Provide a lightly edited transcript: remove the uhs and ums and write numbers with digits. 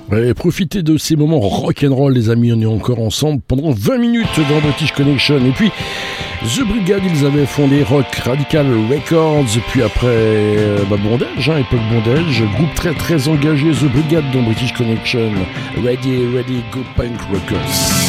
Ouais, profitez de ces moments rock'n'roll, les amis. On est encore ensemble pendant 20 minutes dans British Connection. Et puis, The Brigade, ils avaient fondé Rock Radical Records. Puis après, Bondage, époque Bondage. Groupe très très engagé, The Brigade dans British Connection. Ready, Go Punk Rockers.